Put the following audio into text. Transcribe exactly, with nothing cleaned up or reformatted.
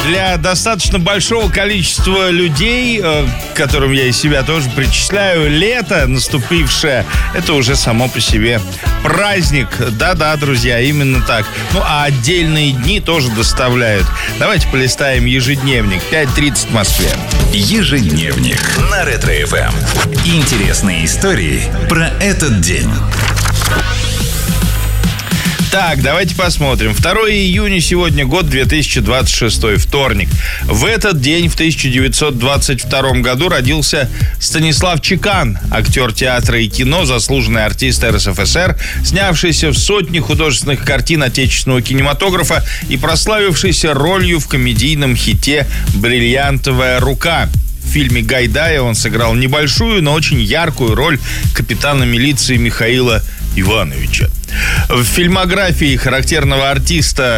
Для достаточно большого количества людей, к которым я и себя тоже причисляю, лето наступившее, это уже само по себе праздник. Да-да, друзья, именно так. Ну, а отдельные дни тоже доставляют. Давайте полистаем ежедневник. пять тридцать в Москве. Ежедневник на Ретро-эф эм. Интересные истории про этот день. Так, давайте посмотрим. второго июня сегодня, год две тысячи двадцать шестой, вторник. В этот день, в тысяча девятьсот двадцать втором году, родился Станислав Чекан, актер театра и кино, заслуженный артист эр эс эф эс эр, снявшийся в сотне художественных картин отечественного кинематографа и прославившийся ролью в комедийном хите «Бриллиантовая рука». В фильме Гайдая он сыграл небольшую, но очень яркую роль капитана милиции Михаила Ивановича. В фильмографии характерного артиста